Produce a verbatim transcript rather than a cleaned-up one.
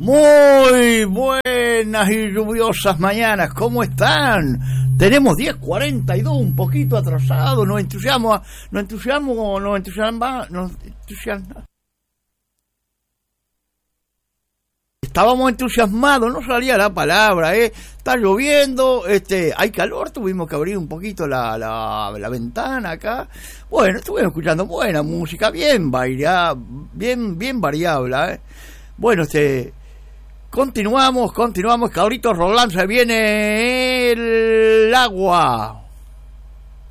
Muy buenas y lluviosas mañanas, ¿cómo están? Tenemos diez cuarenta y dos, un poquito atrasado, nos entusiasmamos, nos entusiasmamos, nos entusiasmamos, nos entusiasmamos. Estábamos entusiasmados, no salía la palabra, ¿eh? Está lloviendo, este, hay calor, tuvimos que abrir un poquito la, la, la ventana acá. Bueno, estuvimos escuchando buena música, bien variada, bien, bien variable, ¿eh? Bueno, este, continuamos, continuamos, Carlitos Roland, se viene el agua.